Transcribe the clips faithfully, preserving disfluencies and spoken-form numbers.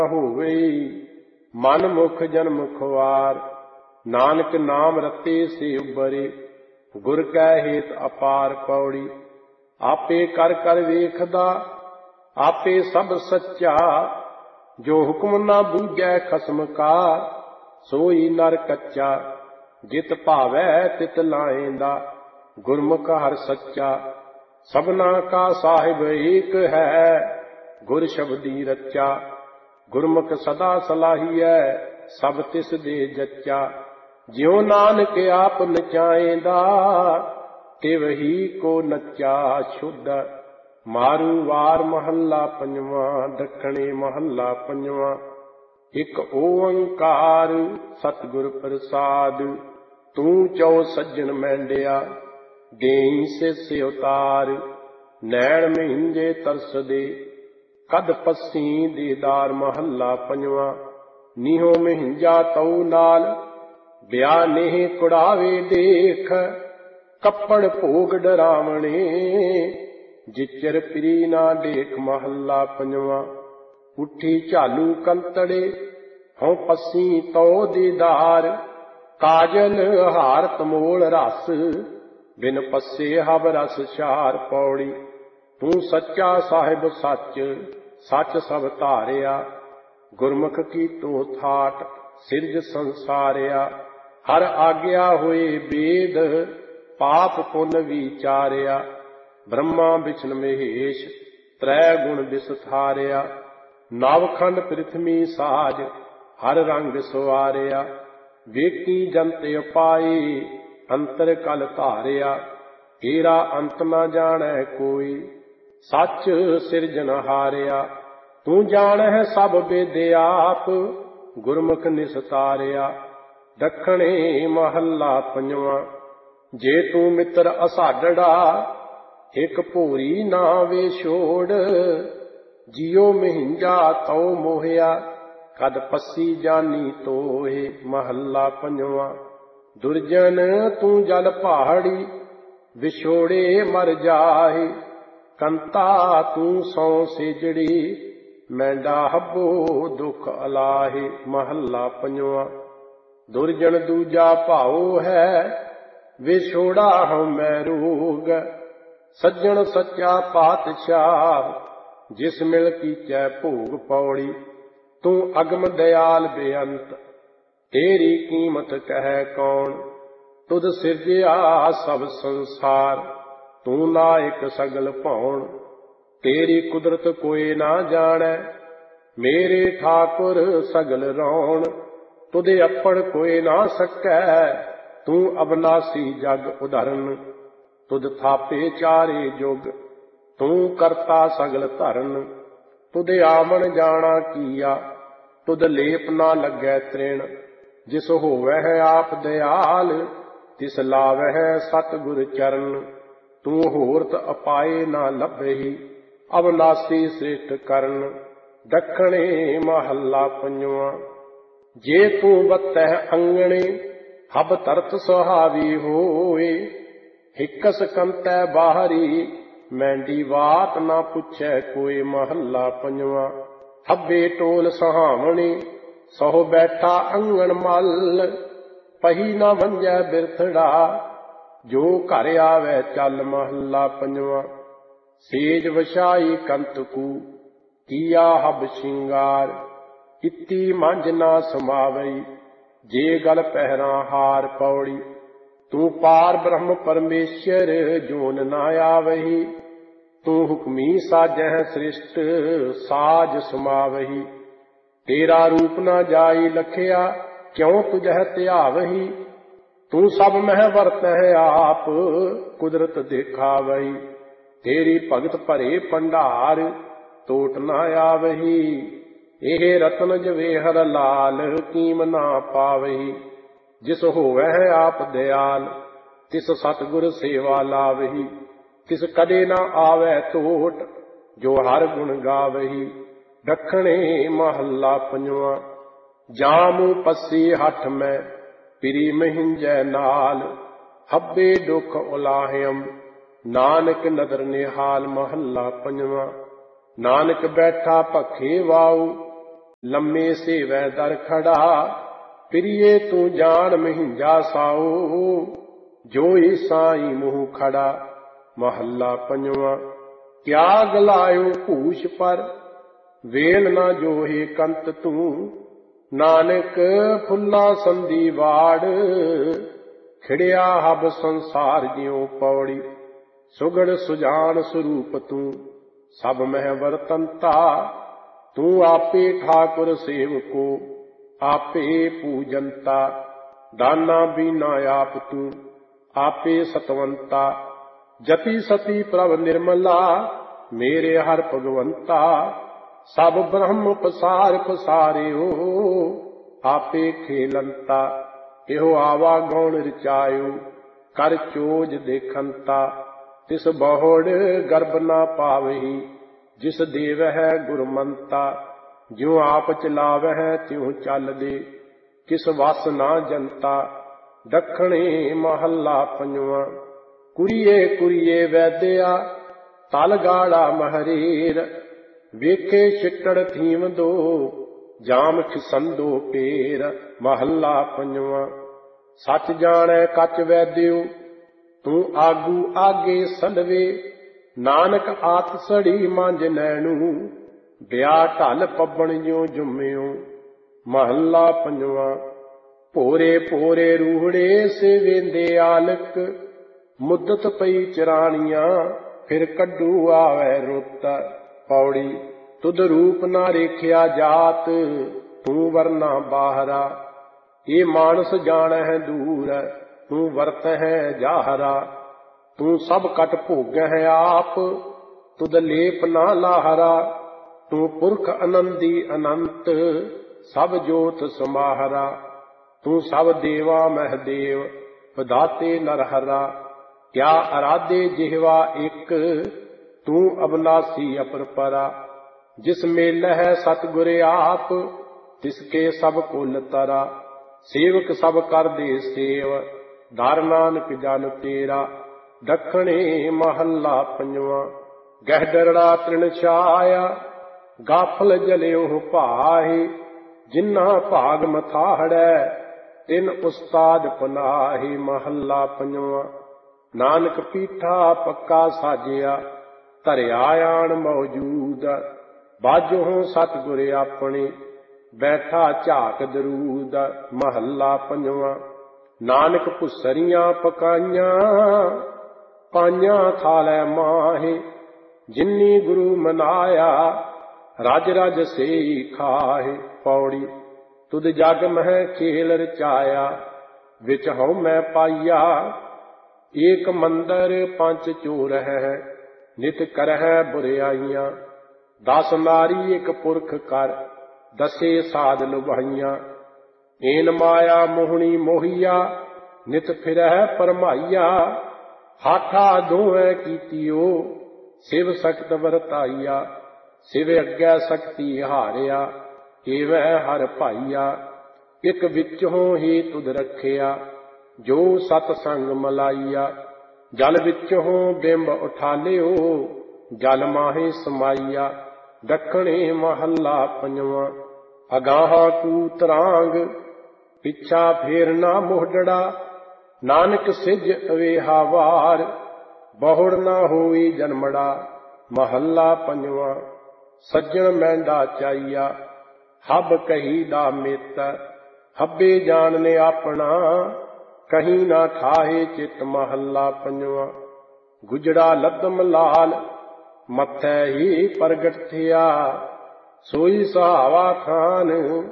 ਹੋਵੇ ਮਨ ਮੁਖ ਜਨਮ ਖੁਆਰ। ਨਾਨਕ ਨਾਮ ਰਤੇ ਸੇ ਉਬਰੇ ਗੁਰ ਕੈ ਹੇਤ ਅਪਾਰ ਪੌੜੀ। ਆਪੇ ਕਰ ਕਰ ਵੇਖਦਾ ਆਪੇ ਸਭ ਸੱਚਾ ਜੋ ਹੁਕਮ ਨਾ ਬੂਝੈ ਖਸਮ ਕਾ ਸੋਈ ਨਰ ਕੱਚਾ। ਜਿਤ ਭਾਵੈ ਤਿਤ ਲਾਏਂਦਾ ਗੁਰਮੁਖ ਹਰ ਸੱਚਾ। ਸਭਨਾ ਕਾ ਸਾਹਿਬ ਏਕ ਹੈ ਗੁਰ ਸ਼ਬਦੀ ਰਚਾ। ਗੁਰਮੁਖ ਸਦਾ ਸਲਾਹੀਐ ਸਭ ਤਿਸ ਦੇ ਜੱਚਾ। ਜਿਉ ਨਾਨਕ ਆਪ ਨਚਾਏਂਦਾ ਤਿਵਹੀ ਕੋ ਨੱਚਾ ਸ਼ੁੱਧ। ਮਾਰੂ ਵਾਰ ਮਹੱਲਾ ਪੰਜਵਾਂ। ਦੱਖਣੇ ਮਹੱਲਾ ਪੰਜਵਾਂ। ਇਕ ਓੰਕਾਰ ਸਤਿਗੁਰ ਪ੍ਰਸਾਦਿ। ਤੂੰ ਚਉ ਸੱਜਣ ਮੈਂਡਿਆ ਦੇਈ ਸਿਸ ਉਤਾਰ। ਨੈਣ ਮਹਿੰਜੇ ਤਰਸਦੇ ਕਦ ਪੱਸੀ ਦੀਦਾਰ। ਮਹੱਲਾ ਪੰਜਵਾਂ। ਨੀਹੋ ਮਹਿੰਜਾ ਤਉ ਨਾਲ ਬਿਆ ਨੇਹ ਕੁੜਾਵੇ ਦੇਖ। ਕੱਪੜ ਭੋਗ ਡਰਾਵਣੇ ਜਿਚਰ ਪ੍ਰੀ ਨਾ ਦੇਖ। ਮਹੱਲਾ ਪੰਜਵਾਂ। ਉੱਠੀ ਝਾਲੂ ਕੰਤੜੇ ਹਉ ਪੱਸੀ ਤਉ ਦੀਦਾਰ। ਕਾਜਲ ਹਾਰ ਤਮੋਲ ਰਸ ਬਿਨ ਪੱਸੇ ਹਬ ਰਸ ਛਾਰ ਪੌੜੀ। ਤੂੰ ਸੱਚਾ ਸਾਹਿਬ ਸੱਚ ਸੱਚ ਸਭ ਧਾਰਿਆ। ਗੁਰਮੁਖ ਕੀ ਤੂੰ ਥਾਟ ਸਿਰਜ ਸੰਸਾਰਿਆ। ਹਰ ਆਗਿਆ ਹੋਏ ਬੇਦ ਪਾਪ ਪੁੰਨ ਵਿਚਾਰਿਆ। ਬ੍ਰਹਮਾ ਵਿਸ਼ਨ ਮਹੇਸ਼ ਤ੍ਰੈ ਗੁਣ ਵਿਸਥਾਰਿਆ। ਨਵਖੰਡ ਪ੍ਰਿਥਵੀ ਸਾਜ ਹਰ ਰੰਗ ਸਵਾਰਿਆ। ਵੇਖੀ ਜੰਤ ਉਪਾਈ ਅੰਤਰ ਕਲ ਧਾਰਿਆ। ਏਰਾ ਅੰਤ ਨਾ ਜਾਣੈ ਕੋਈ ਸੱਚ ਸਿਰਜਨ ਹਾਰਿਆ। ਤੂੰ ਜਾਣਹਿ ਸਭ ਬੇਦ ਆਪ ਗੁਰਮੁਖ ਨਿਸਤਾਰਿਆ। ਦੱਖਣੇ ਮਹੱਲਾ ਪੰਜਵਾਂ। ਜੇ ਤੂੰ ਮਿੱਤਰ ਅਸਾਢੜਾ ਇਕ ਭੋਰੀ ਨਾ ਵੇ ਛੋੜ। ਜਿਉ ਮਹਿੰਜਾ ਤਉ ਮੋਹਿਆ ਕਦ ਪੱਸੀ ਜਾਨੀ ਤੋਹੇ। ਮਹੱਲਾ ਪੰਜਵਾਂ। ਦੁਰਜਨ ਤੂੰ ਜਲ ਪਹਾੜੀ ਵਿਛੋੜੇ ਮਰ ਜਾਹੇ। ਕੰਤਾ ਤੂੰ ਸੌ ਸੇਜੜੀ ਮੈਂਡਾ ਹੱਬੋ ਦੁਖ ਅਲਾਹੇ। ਮਹੱਲਾ ਪੰਜਵਾਂ। ਦੁਰਜਨ ਦੂਜਾ ਭਾਉ ਹੈ ਵਿਛੋੜਾ ਹਉ ਮੈਂ ਰੋਗ। ਸੱਜਣ ਸੱਚਾ ਪਾਤਸ਼ਾਹ ਜਿਸ ਮਿਲ ਕੀਚੈ ਭੋਗ ਪੌੜੀ। ਤੂੰ ਅਗਮ ਦਿਆਲ ਬੇਅੰਤ ਤੇਰੀ ਕੀਮਤ ਕਹਿ ਕੌਣ। ਤੁਧ ਸਿਰਜਿਆ ਸਭ ਸੰਸਾਰ ਤੂੰ ਨਾਇਕ ਸਗਲ ਭਉਣ। ਤੇਰੀ ਕੁਦਰਤ ਕੋਈ ਨਾ ਜਾਣੈ ਮੇਰੇ ਠਾਕੁਰ ਸਗਲ ਰੌਣ। ਤੁਧੇ ਅੱਪੜ ਕੋਈ ਨਾ ਸਕੈ ਤੂੰ ਅਬਨਾਸੀ ਜਗ ਉਧਰਨ। ਤੁਧ ਥਾਪੇ ਚਾਰੇ ਜੁਗ ਤੂੰ ਕਰਤਾ ਸਗਲ ਧਰਨ। ਤੁਧੇ ਆਵਣ ਜਾਣਾ ਕੀਆ ਤੁਧ ਲੇਪ ਨਾ ਲੱਗੈ ਤ੍ਰਿਣ। ਜਿਸ ਹੋਵੈ ਆਪ ਦਿਆਲ ਤਿਸ ਲਾਵਹਿ ਸਤਿਗੁਰ ਚਰਨ। ਤੂੰ ਹੋਰਤ ਅਪਾਏ ਨਾ ਲੱਭਹੀ ਅਬਨਾਸੀ ਸ੍ਰਿਸ਼ਟ ਕਰਨ। ਦੱਖਣੇ ਮਹੱਲਾ ਪੰਜਵਾਂ। ਜੇ ਤੂੰ ਬੱਤਹਿ ਅੰਗਣੇ ਹਬ ਤਰਤ ਸੁਹਾਵੀ ਹੋਏ। ਹਿੱਕਸ ਕੰਤੈ ਬਾਹਰੀ ਮੈਂਡੀ ਬਾਤ ਨਾ ਪੁੱਛੈ ਕੋਈ। ਮਹੱਲਾ ਪੰਜਵਾਂ। ਹੱਬੇ ਟੋਲ ਸਹਾਵਣੇ ਸਹੁ ਬੈਠਾ ਅੰਗਣ ਮੱਲ। ਪਹੀ ਨਾ ਵੰਜੈ ਬਿਰਥੜਾ ਜੋ ਘਰ ਆਵੈ ਚੱਲ। ਮਹੱਲਾ ਪੰਜਵਾਂ। ਸੇਜ ਵਛਾਈ ਕੰਤਕੂ ਕੀਆ ਹਬ ਸ਼ਿੰਗਾਰ। ਇਤੀ ਮੰਝ ਨਾ ਸਮਾਵਈ ਜੇ ਗਲ ਪਹਿਰਾਂ ਹਾਰ ਪੌੜੀ। ਤੂੰ ਪਾਰ ਬ੍ਰਹਮ ਪਰਮੇਸ਼ਰ ਜੋਨ ਨਾ ਆਵਹੀ। ਤੂੰ ਹੁਕਮੀ ਸਾਜਹਿ ਸ੍ਰਿਸ਼ਟ ਸਾਜ ਸਮਾਵਹੀ। ਤੇਰਾ ਰੂਪ ਨਾ ਜਾਈ ਲਖਿਆ ਕਿਉ ਤੁਝਹਿ ਧਿਆਵਹੀ। ਤੂੰ ਸਭ ਮਹਿ ਵਰਤਹਿ ਆਪ ਕੁਦਰਤ ਦੇਖਾਵਹੀ। ਤੇਰੀ ਭਗਤ ਭਰੇ ਭੰਡਾਰ ਟੋਟ ਨਾ ਆਵਹੀ। ਇਹ ਰਤਨ ਜਵੇਹਰ ਲਾਲ ਕੀਮ ਨਾ ਪਾਵਹੀ। ਜਿਸ ਹੋਵੈ ਆਪ ਦਿਆਲ ਤਿਸ ਸਤਿਗੁਰ ਸੇਵਾ ਲਾਵਹੀ। ਤਿਸ ਕਦੇ ਨਾ ਆਵੈ ਟੋਟ ਜੋ ਹਰ ਗੁਣ ਗਾਵਹੀ। ਦੱਖਣੇ ਮਹੱਲਾ ਪੰਜਵਾਂ। ਜਾਮੂ ਪੱਸੀ ਹੱਠ ਮੈਂ ਪਿਰੀ ਮਹਿੰਜੈ ਨਾਲ। ਹੱਬੇ ਦੁਖ ਉਲਾਹਿਅਮ ਨਾਨਕ ਨਦਰ ਨਿਹਾਲ। ਮਹੱਲਾ ਪੰਜਵਾਂ। ਨਾਨਕ ਬੈਠਾ ਭਖੇ ਵਾਉ लम्मे सेवै दर खड़ा, प्रिये तू जान महिंजा साओ, जोई साई मुँह खड़ा। महला पंजवा। क्या गलायो भूष पर, वेल ना जोहे कंत तू, नानक फुल्ला संधी वाड़, खिड़िया हब संसार ज्यों पौड़ी। सुगड़ सुजान स्वरूप तू, सब मह वरतंता, तू आपे ठाकुर सेवको, आपे पूजनता। दाना बीना आप तू, आपे सतवंता, जति सती प्रभ निर्मला, मेरे हर भगवंता। सब ब्रह्म पसार पसारियो, आपे खेलंता। एहो आवा गौण रिचायो, कर चोज देखंता। तिस बहुड़ गर्भ ना पावही, जिस देव है गुरमंता। ज्यों आप चलावह त्यों चल दे, किस वस ना जनता। दखणे महला पंजवा। कुरिए कुरिए वैद्या, तल गाड़ा महरेर, वेखे छिकड़ थीम दो, जाम खिसंदो पेर। महला पंजवा। सच जाने कच वैद्यो, तू आगू आगे संडवे, नानक आत सड़ी मांझ नैनू, ब्या ढल पब्बन ज्यों जुम्मियो। महला पंजवा। भोरे भोरे रूहड़े से वेंदे आलक, मुद्दत पई चरानिया, फिर कड्डू आवे रुत। पौड़ी। तुद रूप ना रेखिया जात, तू वरना बाहरा। ये मानस जान है दूर, तू वर्त है जाहरा। तू सब कट भोग है आप, तुद लेप ना लाहरा। तू पुरख आनंदी अनंत, सब जोत समाहरा। तू सब देवा महदेव, पदाते नरहरा। क्या आराधे जिहवा एक, तू अबनासी अपरपरा। जिस मेल है सतगुर आप, तिसके सब कुल तरा। सेवक सब कर दे सेव, धर नानक जन तेरा। दखणे महला पंजवा। गहडरड़ा तृण छाया, गाफल जलियो भाहे। जिन्ना भाग मथाहड़ै, तिन उस्ताद पनाहे। महला पंजवा। नानक पीठा पक्का साजिया, धरिया आण मौजूद। बाजों सतगुर अपने, बैठा झाक दरूद। महला पंजवा। नानक भुसरियां पकाइयां, पाइयां थालै माहे। जिन्नी गुरु मनाया, रज रज सेई खाहे। पौड़ी। तुद जग मह खेल रचाया, विच हऊँ मैं पाइया। एक मंदर पंच चोर है, नित करह बुराइयां। दस नारी एक पुरख कर, दसे साध लुभाइयां। एन माया मोहनी मोहिया, नित फिरह परमाइया। हाठा दोहै कीतियो, शिव सख्त वरताइया। शिव अग्गै शक्ति हारिया, एवै हर भाइया। एक विचों ही तुद रखिया, जो सतसंग मलाइया। जल विचों बिंब उठालियो, जल माहे समाइया। दखणे महला पंजवा। अगाहा कूतरांग, पिछा फेरना मोहडड़ा। नानक सिज अवेहा वार, बहुड़ ना होई जन्मड़ा। महला पंजवा। सज्जन मैंडा चाइया, हब कही दा मित। हब्बे जानने अपना, कहीं ना ठाहे चित। महला पंजवा। गुजड़ा लदम लाल, मत्थै ही प्रगट थिया। सोई सहावा खान,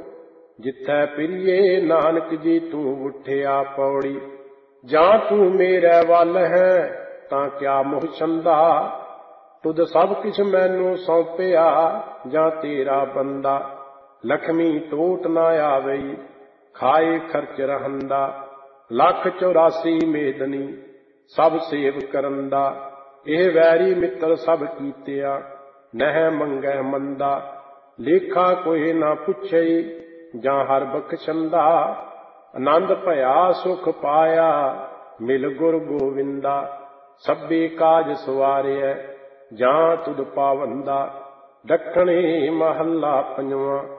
जिथै प्रिये नानक जी तू उठिया। पौड़ी। जां तू मेरे वल है, तां क्या मोह छंदा। तुद सब किछ मैनू सौंपिया, जां तेरा बंदा। लक्ष्मी टोट ना आवई, खाए खर्च रहंदा। लख चौरासी मेदनी, सब सेव करंदा। ਇਹ ਵੈਰੀ ਮਿੱਤਰ ਸਭ ਕੀਤਿਆ, ਨਹਿ ਮੰਗੈ ਮੰਦਾ। ਲੇਖਾ ਕੋਈ ਨਾ ਪੁੱਛਈ, ਜਾਂ ਹਰ ਬਖਸ਼ੰਦਾ। ਆਨੰਦ ਭਇਆ ਸੁਖ ਪਾਇਆ, ਮਿਲ ਗੁਰ ਗੋਵਿੰਦਾ। ਸਭੇ ਕਾਜ ਸਵਾਰਿਐ, ਜਾਂ ਤੁਧ ਪਾਵੰਦਾ। ਦੱਖਣੇ ਮਹੱਲਾ ਪੰਜਵਾਂ।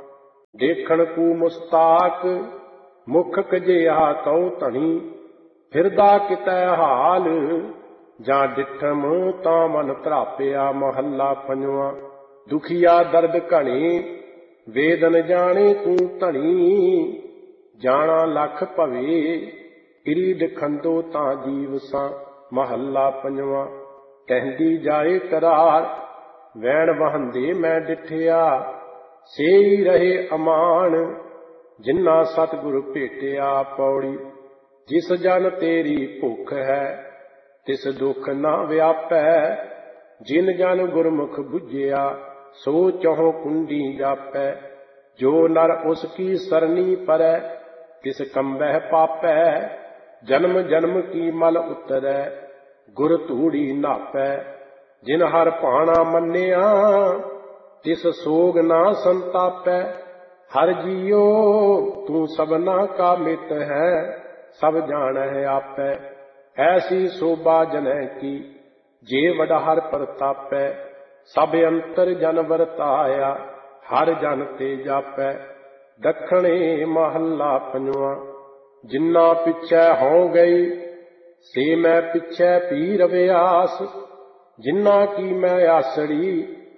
ਦੇਖਣ ਕੂ ਮੁਸਤਾਕ ਮੁਖ ਜਿਹਾ ਕਉ ਧਣੀ, ਫਿਰਦਾ ਕਿਤੈ ਹਾਲ ਜਾਂ ਡਿਠਮ ਤਾਂ ਮਨ ਧਰਾਪਿਆ। ਮਹੱਲਾ ਪੰਜਵਾਂ। ਦੁਖੀਆ ਦਰਦ ਘਣੇ ਵੇਦਨ ਜਾਣੇ ਤੂੰ ਧਣੀ, ਜਾਣਾ ਲੱਖ ਭਵੇ ਇਰੀਦ ਖੰਦੋ ਤਾਂ ਜੀਵ ਸਾਂ। ਮਹੱਲਾ ਪੰਜਵਾਂ। ਕਹਿੰਦੀ ਜਾਏ ਕਰਾਰ ਵੈਣ ਵਹੰਦੇ ਮੈਂ ਡਿਠਿਆ, ਸੇਈ ਰਹੇ ਅਮਾਨ ਜਿਨ੍ਹਾਂ ਸਤਿਗੁਰ ਭੇਟਿਆ। ਪੌੜੀ। ਜਿਸ ਜਨ ਤੇਰੀ ਭੁੱਖ ਹੈ ਤਿਸ ਦੁੱਖ ਨਾ ਵਿਆਪੈ, ਜਿਨ ਜਨ ਗੁਰਮੁਖ ਬੁੱਝਿਆ ਸੋ ਚਹੁ ਕੁੰਡੀ ਜਾਪੈ। ਜੋ ਨਰ ਉਸ ਕੀ ਸਰਨੀ ਪਰੈ ਤਿਸ ਕੰਬਹਿ ਪਾਪੈ, ਜਨਮ ਜਨਮ ਕੀ ਮਲ ਉਤਰੈ ਗੁਰ ਧੂੜੀ ਨਾਪੈ। ਜਿਨ ਹਰ ਭਾਣਾ ਮੰਨਿਆ ਤਿਸ ਸੋਗ ਨਾ ਸੰਤਾਪੈ। ਹਰ ਜੀਓ ਤੂੰ ਸਭਨਾ ਕਾ ਮਿਤ ਹੈ, ਸਭ ਜਾਣੈ ਆਪੈ। ਐਸੀ ਸੋਭਾ ਜਨੈ ਕੀ ਜੇ ਵਡ ਹਰ ਪ੍ਰਤਾਪੈ, ਸਭ ਅੰਤਰ ਜਨ ਵਰਤਾਇਆ ਹਰ ਜਨ ਤੇ ਜਾਪੈ। ਦੱਖਣੇ। ਮਹੱਲਾ ਪੰਜਵਾਂ। ਜਿੰਨਾ ਪਿੱਛੇ ਹੋ ਗਈ ਸੇ ਮੈਂ ਪਿੱਛੇ ਪੀ ਰਵਿਆਸ, ਜਿੰਨਾ ਕੀ ਮੈਂ ਆਸੜੀ